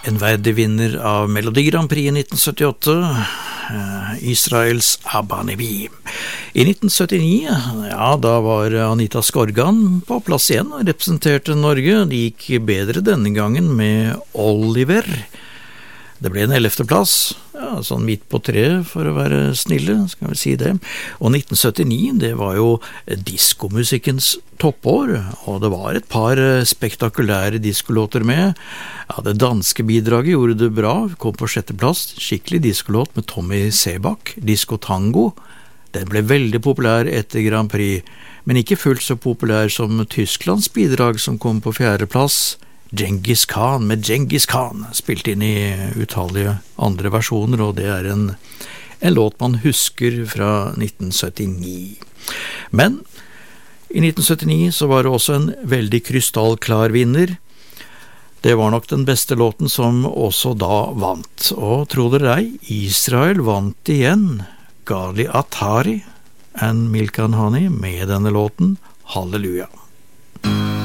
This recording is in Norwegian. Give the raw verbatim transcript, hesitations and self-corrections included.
En verdig vinner av Melodi Grand Prix i nitten syttiåtte, Israels Abba Nebi. I nitten syttini, ja, da var Anita Skorgan på plass igjen og representerte Norge. Det gikk bedre denne gangen med Oliver. Det ble en ellevte plass, ja, sånn midt på treet for å være snille, skal vi si det. Og nitten syttini, det var jo diskomusikkens toppår, og det var et par spektakulære diskolåter med. Ja, det danske bidraget gjorde det bra, kom på sjette plass, skikkelig diskolåt med Tommy Sebak, Disco Tango. Den ble veldig populær etter Grand Prix, men ikke fullt så populær som Tysklands bidrag som kom på fjerde plass. Genghis Khan med Genghis Khan, spilt inn i utallige andre versjoner, og det er en, en låt man husker fra nitten syttini. Men i nitten syttini så var det også en veldig krystallklar vinner. Det var nok den beste låten som også da vant, og tro dere ei, Israel vant igjen. Gali Atari and Milk and Honey med denne låten, Halleluja.